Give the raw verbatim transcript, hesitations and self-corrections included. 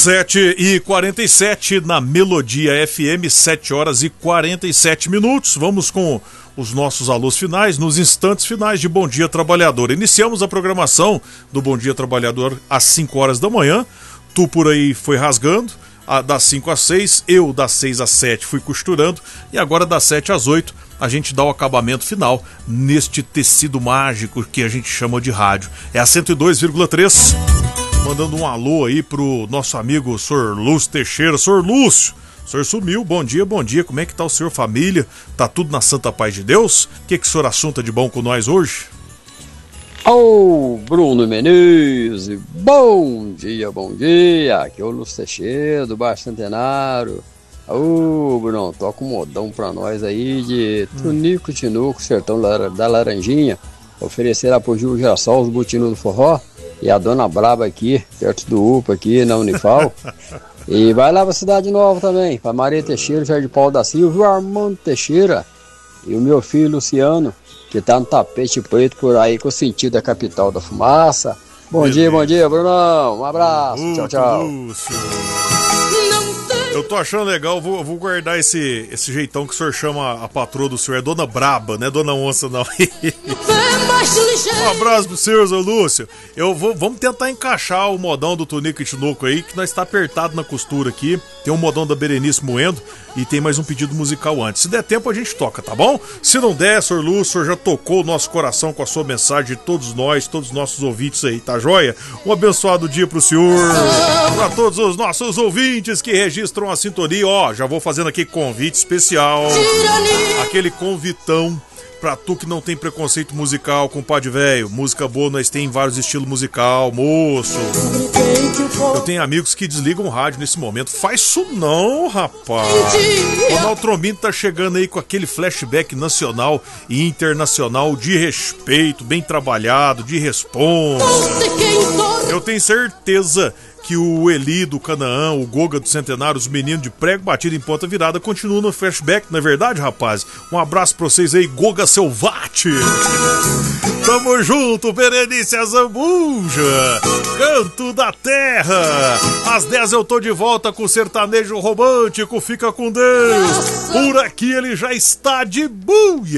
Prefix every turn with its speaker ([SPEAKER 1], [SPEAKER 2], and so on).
[SPEAKER 1] sete e quarenta e sete na Melodia F M, sete horas e quarenta e sete minutos. Vamos com os nossos alôs finais, nos instantes finais de Bom Dia Trabalhador. Iniciamos a programação do Bom Dia Trabalhador às cinco horas da manhã. Tu por aí foi rasgando, das cinco às seis, eu das seis às sete fui costurando, e agora das sete às oito a gente dá o acabamento final neste tecido mágico que a gente chama de rádio. É a cento e dois vírgula três. Mandando um alô aí pro nosso amigo senhor Lúcio Teixeira. senhor Lúcio, o senhor sumiu, bom dia, bom dia, como é que tá o senhor, família? Tá tudo na santa paz de Deus? O que que o senhor assunta de bom com nós hoje?
[SPEAKER 2] Ô, oh, Bruno Menezes, bom dia, bom dia, aqui é o Lúcio Teixeira do Baixo Centenário. Ô, oh, Bruno, toca um modão pra nós aí de hum. Tunico Tinuco, sertão da Laranjinha, oferecer lá pro Gil Girassol os botinos do forró. E a Dona Braba aqui, perto do U P A aqui na Unifal. E vai lá pra Cidade Nova também, pra Maria Teixeira, Jardim Paulo da Silva, o Armando Teixeira e o meu filho Luciano, que tá no tapete preto por aí com o sentido da capital da fumaça. Bom Beleza. dia, bom dia, Brunão. Um abraço, uh, tchau, tchau. Lúcio.
[SPEAKER 1] Eu tô achando legal, vou, vou guardar esse, esse jeitão que o senhor chama a patroa do senhor. É Dona Braba, não é Dona Onça, não. Um abraço pro senhor, Zé Lúcio. Eu vou, vamos tentar encaixar o modão do Tunico e Tinoco aí, que nós tá apertado na costura aqui. Tem um modão da Berenice Moendo e tem mais um pedido musical antes. Se der tempo a gente toca, tá bom? Se não der, senhor Lúcio, o senhor já tocou o nosso coração com a sua mensagem de todos nós, todos os nossos ouvintes aí, tá joia? Um abençoado dia pro senhor, pra todos os nossos ouvintes que registram a sintonia. Ó, já vou fazendo aqui convite especial, aquele convitão pra tu que não tem preconceito musical, compadre velho. Música boa nós tem em vários estilos musical, moço. Eu tenho amigos que desligam o rádio nesse momento. Faz isso não, rapaz. O Ronaldo Trombino tá chegando aí com aquele flashback nacional e internacional de respeito, bem trabalhado, de responsa. Eu tenho certeza que o Eli do Canaã, o Goga do Centenário, os meninos de prego batido em ponta virada continuam no flashback, não é verdade, rapaz? Um abraço pra vocês aí, Goga Selvate. Tamo junto, Berenice Azambuja, Canto da Terra. Às dez eu tô de volta com o sertanejo romântico, fica com Deus. Por aqui ele já está de buia.